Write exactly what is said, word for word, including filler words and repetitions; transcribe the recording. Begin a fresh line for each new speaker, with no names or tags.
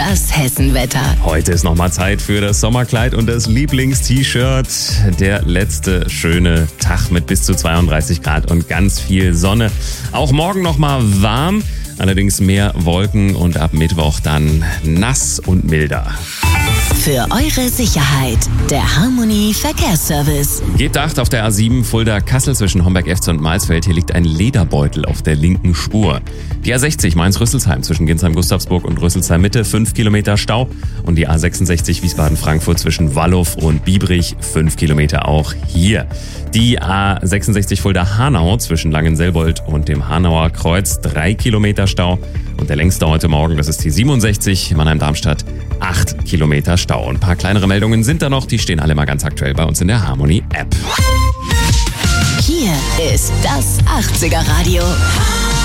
das Hessenwetter.
Heute ist nochmal Zeit für das Sommerkleid und das Lieblingst-T-Shirt. Der letzte schöne Tag mit bis zu zweiunddreißig Grad und ganz viel Sonne. Auch morgen nochmal warm, allerdings mehr Wolken und ab Mittwoch dann nass und milder.
Für eure Sicherheit, der Harmony Verkehrsservice.
Gebt Acht auf der A sieben Fulda-Kassel zwischen Homberg-Efze und Maisfeld. Hier liegt ein Lederbeutel auf der linken Spur. Die A sechzig Mainz-Rüsselsheim zwischen Ginsheim-Gustavsburg und Rüsselsheim-Mitte, fünf Kilometer Stau. Und die A sechsundsechzig Wiesbaden-Frankfurt zwischen Wallow und Biebrich, fünf Kilometer auch hier. Die A sechsundsechzig Fulda-Hanau zwischen Langenselbold und dem Hanauer Kreuz, drei Kilometer Stau. Und der längste heute Morgen, das ist die siebenundsechzig Mannheim-Darmstadt, acht Kilometer Stau. Und ein paar kleinere Meldungen sind da noch, die stehen alle mal ganz aktuell bei uns in der Harmony-App.
Hier ist das achtziger Radio.